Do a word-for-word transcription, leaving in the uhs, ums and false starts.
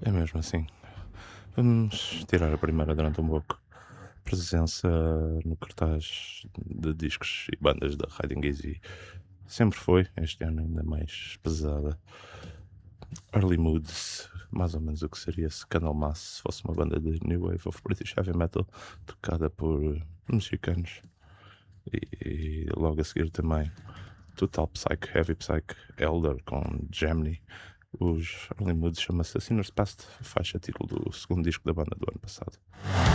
É mesmo assim. Vamos tirar a primeira durante um pouco. Presença no cartaz de discos e bandas da Riding Easy sempre foi, este ano ainda mais pesada. Early Moods, mais ou menos o que seria se Candlemass se fosse uma banda de New Wave of British Heavy Metal tocada por mexicanos. E, e logo a seguir também Total Psych, Heavy Psych, Elder com Gemini. Os Early Moods chama-se Sinner's Past, faixa título do segundo disco da banda do ano passado.